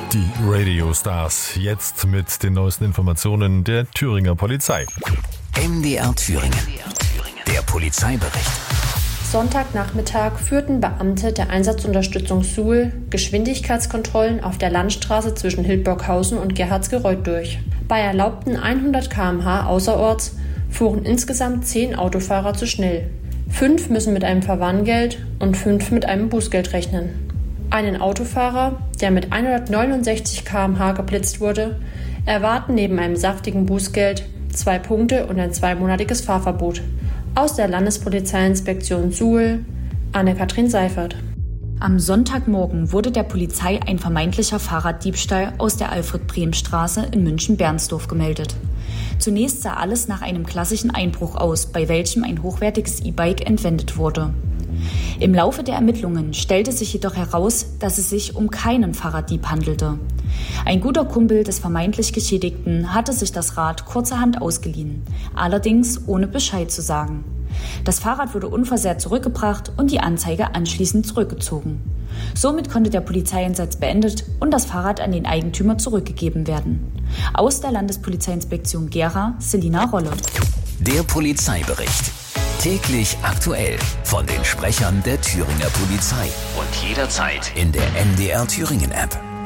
Die Radio Stars, jetzt mit den neuesten Informationen der Thüringer Polizei. MDR Thüringen. Der Polizeibericht. Sonntagnachmittag führten Beamte der Einsatzunterstützung Suhl Geschwindigkeitskontrollen auf der Landstraße zwischen Hildburghausen und Gerhardsgereuth durch. Bei erlaubten 100 km/h außerorts fuhren insgesamt 10 Autofahrer zu schnell. 5 müssen mit einem Verwarngeld und 5 mit einem Bußgeld rechnen. Einen Autofahrer, der mit 169 km/h geblitzt wurde, erwarten neben einem saftigen Bußgeld 2 Punkte und ein 2-monatiges Fahrverbot. Aus der Landespolizeiinspektion Suhl, Anne-Kathrin Seifert. Am Sonntagmorgen wurde der Polizei ein vermeintlicher Fahrraddiebstahl aus der Alfred-Brehm-Straße in München-Bernsdorf gemeldet. Zunächst sah alles nach einem klassischen Einbruch aus, bei welchem ein hochwertiges E-Bike entwendet wurde. Im Laufe der Ermittlungen stellte sich jedoch heraus, dass es sich um keinen Fahrraddieb handelte. Ein guter Kumpel des vermeintlich Geschädigten hatte sich das Rad kurzerhand ausgeliehen, allerdings ohne Bescheid zu sagen. Das Fahrrad wurde unversehrt zurückgebracht und die Anzeige anschließend zurückgezogen. Somit konnte der Polizeieinsatz beendet und das Fahrrad an den Eigentümer zurückgegeben werden. Aus der Landespolizeiinspektion Gera, Selina Rolle. Der Polizeibericht. Täglich aktuell von den Sprechern der Thüringer Polizei und jederzeit in der MDR Thüringen App.